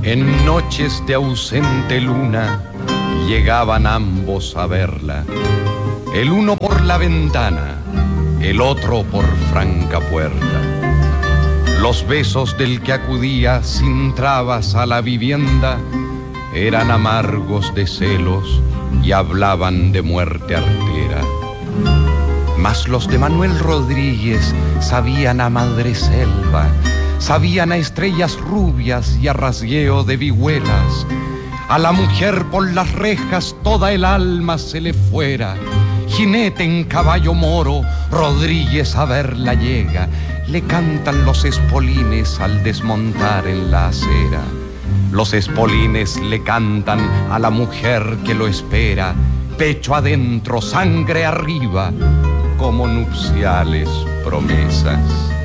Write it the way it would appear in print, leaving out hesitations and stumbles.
En noches de ausente luna llegaban ambos a verla, el uno por la ventana, el otro por franca puerta. Los besos del que acudía sin trabas a la vivienda eran amargos de celos y hablaban de muerte artera. Mas los de Manuel Rodríguez sabían a madreselva, sabían a estrellas rubias y a rasgueo de vihuelas. A la mujer por las rejas toda el alma se le fuera. Jinete en caballo moro, Rodríguez a verla llega. Le cantan los espolines al desmontar en la acera. Los espolines le cantan a la mujer que lo espera. Pecho adentro, sangre arriba, como nupciales promesas.